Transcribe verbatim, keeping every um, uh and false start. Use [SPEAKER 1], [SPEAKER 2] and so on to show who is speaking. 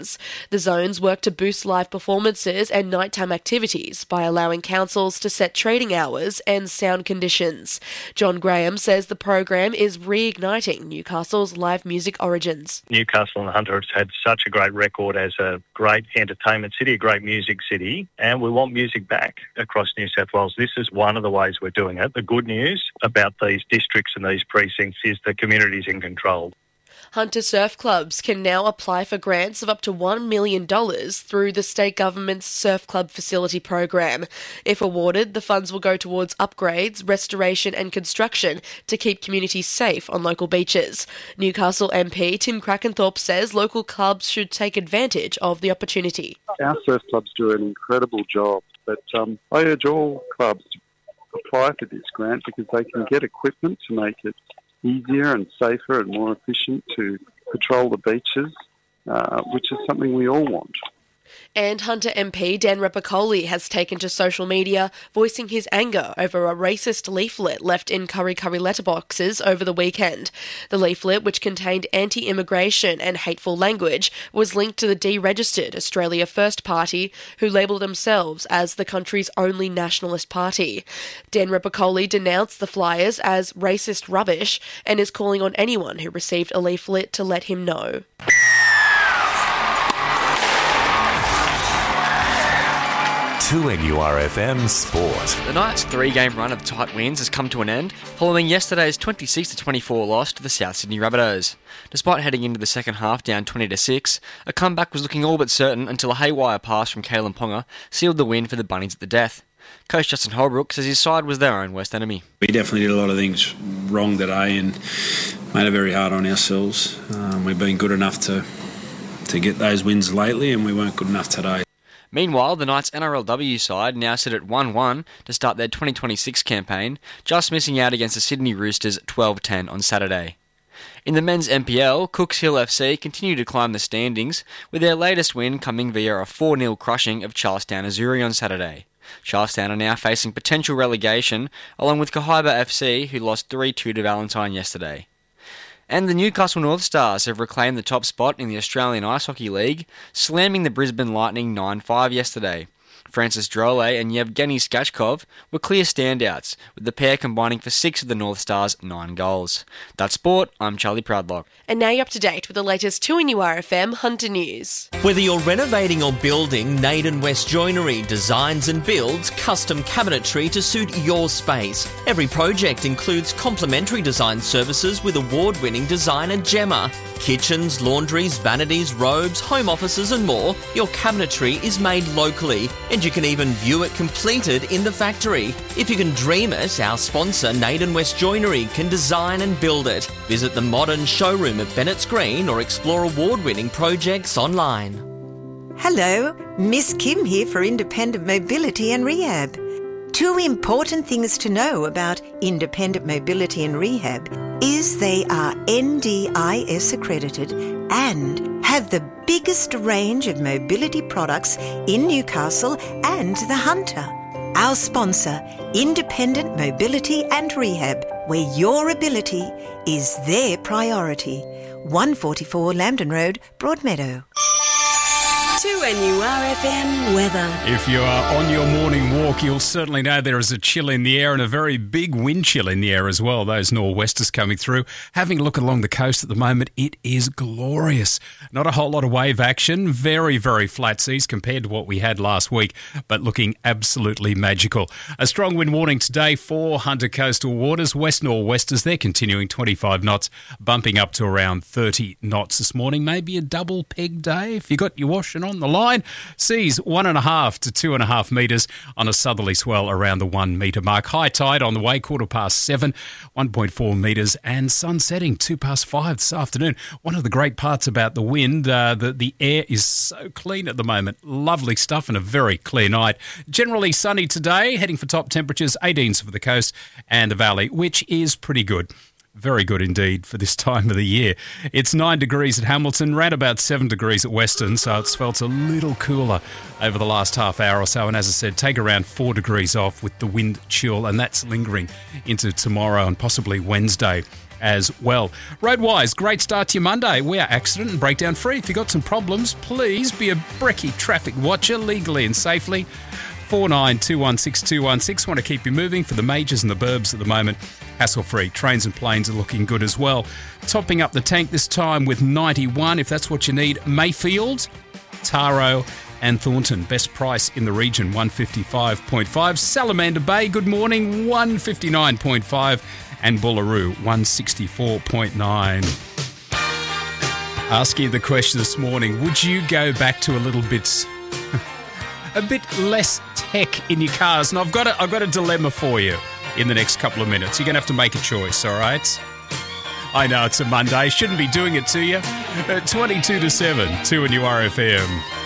[SPEAKER 1] The zones work to boost live performances and nighttime activities by allowing councils to set trading hours and sound conditions. John Graham says the program is reigniting Newcastle's live music origins.
[SPEAKER 2] Newcastle and Hunter has had such a great record as a great entertainment city, a great music city, and we want music back across New South Wales. This is one of the ways we're doing it. The good news about these districts and these precincts is the community's in control.
[SPEAKER 1] Hunter surf clubs can now apply for grants of up to one million dollars through the state government's Surf Club Facility program. If awarded, the funds will go towards upgrades, restoration and construction to keep communities safe on local beaches. Newcastle M P Tim Crackenthorpe says local clubs should take advantage of the opportunity.
[SPEAKER 3] Our surf clubs do an incredible job, but um, I urge all clubs to apply for this grant because they can get equipment to make it easier and safer and more efficient to patrol the beaches, uh, which is something we all want.
[SPEAKER 1] And Hunter M P Dan Repicoli has taken to social media, voicing his anger over a racist leaflet left in Curry Curry letterboxes over the weekend. The leaflet, which contained anti-immigration and hateful language, was linked to the deregistered Australia First Party, who labelled themselves as the country's only nationalist party. Dan Repicoli denounced the flyers as racist rubbish and is calling on anyone who received a leaflet to let him know.
[SPEAKER 4] two N U R F M Sport.
[SPEAKER 5] The Knights' three-game run of tight wins has come to an end following yesterday's twenty-six to twenty-four loss to the South Sydney Rabbitohs. Despite heading into the second half down twenty to six, a comeback was looking all but certain until a haywire pass from Kalen Ponga sealed the win for the Bunnies at the death. Coach Justin Holbrook says his side was their own worst enemy.
[SPEAKER 6] We definitely did a lot of things wrong today and made it very hard on ourselves. Um, we've been good enough to to get those wins lately, and we weren't good enough today.
[SPEAKER 5] Meanwhile, the Knights' N R L W side now sit at one one to start their twenty twenty-six campaign, just missing out against the Sydney Roosters twelve ten on Saturday. In the men's N P L, Cooks Hill F C continue to climb the standings, with their latest win coming via a four nil crushing of Charlestown Azzurri on Saturday. Charlestown are now facing potential relegation, along with Cohiba F C, who lost three two to Valentine yesterday. And the Newcastle North Stars have reclaimed the top spot in the Australian Ice Hockey League, slamming the Brisbane Lightning nine five yesterday. Francis Drolet and Yevgeny Skachkov were clear standouts, with the pair combining for six of the North Stars' nine goals. That's sport. I'm Charlie Proudlock.
[SPEAKER 1] And now you're up to date with the latest two N U R F M Hunter News.
[SPEAKER 7] Whether you're renovating or building, Naden West Joinery designs and builds custom cabinetry to suit your space. Every project includes complimentary design services with award-winning designer Gemma. Kitchens, laundries, vanities, robes, home offices and more. Your cabinetry is made locally, and you can even view it completed in the factory. If you can dream it, our sponsor Naden West Joinery can design and build it. Visit the modern showroom at Bennett's Green or explore award-winning projects online.
[SPEAKER 8] Hello, Miss Kim here for Independent Mobility and Rehab. Two important things to know about Independent Mobility and Rehab is they are N D I S accredited and have the biggest range of mobility products in Newcastle and the Hunter. Our sponsor, Independent Mobility and Rehab, where your ability is their priority. one forty-four Lambton Road, Broadmeadow.
[SPEAKER 9] two N U R F M weather.
[SPEAKER 10] If you are on your morning walk, you'll certainly know there is a chill in the air and a very big wind chill in the air as well. Those nor'westers coming through. Having a look along the coast at the moment, it is glorious. Not a whole lot of wave action. Very, very flat seas compared to what we had last week, but looking absolutely magical. A strong wind warning today for Hunter coastal waters. West nor'westers, they're continuing twenty-five knots, bumping up to around thirty knots this morning. Maybe a double peg day if you got your washing on the line. Seas one and a half to two and a half metres on a southerly swell around the one metre mark. High tide on the way, quarter past seven, one point four metres, and sun setting two past five this afternoon. One of the great parts about the wind, uh, the, the air is so clean at the moment. Lovely stuff and a very clear night. Generally sunny today, heading for top temperatures, eighteens for the coast and the valley, which is pretty good. Very good indeed for this time of the year. It's nine degrees at Hamilton, round about seven degrees at Western, so it's felt a little cooler over the last half hour or so. And as I said, take around four degrees off with the wind chill, and that's lingering into tomorrow and possibly Wednesday as well. Roadwise, great start to your Monday. We are accident and breakdown free. If you've got some problems, please be a brekkie traffic watcher legally and safely. four nine two one six two one six. Want to keep you moving for the majors and the burbs at the moment. Hassle-free. Trains and planes are looking good as well. Topping up the tank this time with ninety-one, if that's what you need. Mayfield, Taro and Thornton. Best price in the region, one fifty-five point five. Salamander Bay, good morning, one fifty-nine point five. And Bullaroo, one sixty-four point nine. Ask you the question this morning, would you go back to a little bit... a bit less tech in your cars? And I've got a, I've got a dilemma for you in the next couple of minutes. You're going to have to make a choice, all right? I know it's a Monday. Shouldn't be doing it to you. Uh, twenty-two to seven, two on your R F M.